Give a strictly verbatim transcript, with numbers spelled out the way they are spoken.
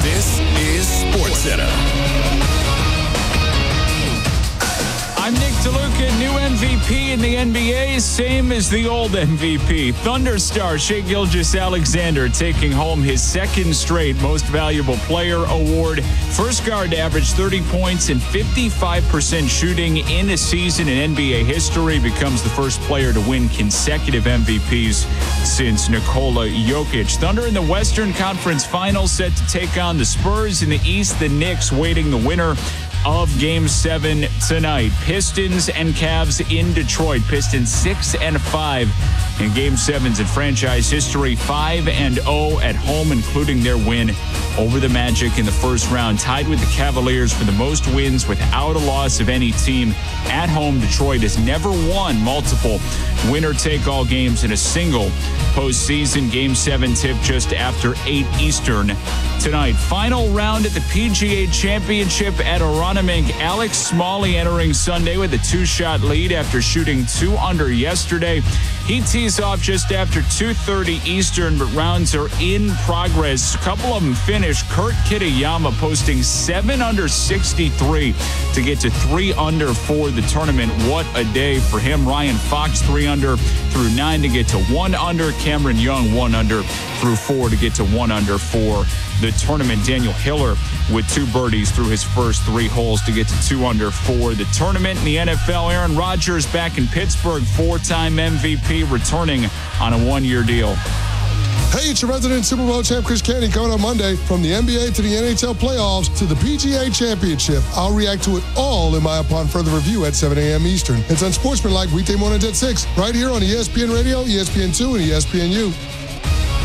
This is SportsCenter. I'm Nick DeLuca, new M V P in the N B A, same as the old M V P. Thunder star Shai Gilgeous-Alexander taking home his second straight Most Valuable Player award. First guard to average thirty points and fifty-five percent shooting in a season in N B A history, becomes the first player to win consecutive M V Ps since Nikola Jokic. Thunder in the Western Conference Finals set to take on the Spurs. In the East, the Knicks waiting the winner of Game seven tonight. Pistons and Cavs in Detroit. Pistons six and five in Game sevens in franchise history. five and oh at home, including their win over the Magic in the first round. Tied with the Cavaliers for the most wins without a loss of any team at home. Detroit has never won multiple winner-take-all games in a single postseason. Game seven tip just after eight Eastern tonight. Final round at the P G A Championship at Aronimink. Alex Smalley entering Sunday with a two-shot lead after shooting two under yesterday. He tees off just after two thirty Eastern, but rounds are in progress. A couple of them finished. Kurt Kitayama posting seven under sixty-three to get to three under for the tournament. What a day for him. Ryan Fox three under through nine to get to one under. Cameron Young one under through four to get to one under for the tournament. Daniel Hiller with two birdies through his first three holes to get to two under for the tournament. In the N F L, Aaron Rodgers back in Pittsburgh, four-time M V P, returning on a one-year deal. Hey, it's your resident Super Bowl champ, Chris Canty, coming on Monday. From the N B A to the N H L playoffs to the P G A Championship, I'll react to it all in my Upon Further Review at seven a.m. Eastern. It's Unsportsmanlike, weekday mornings at six, right here on E S P N Radio, E S P N two, and E S P N U.